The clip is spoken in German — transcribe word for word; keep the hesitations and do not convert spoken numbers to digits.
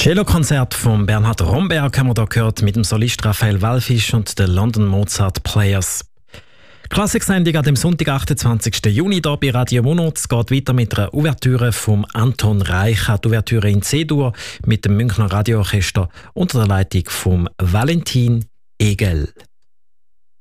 Cello-Konzert von Bernhard Romberg haben wir hier gehört mit dem Solist Raphael Wallfisch und den London Mozart Players. Klassik-Sendung an dem Sonntag, achtundzwanzigsten Juni hier bei Radio Mono. Es geht weiter mit einer Ouvertüre von Anton Reicha, die Ouvertüre in C-Dur mit dem Münchner Radioorchester unter der Leitung von Valentin Egel.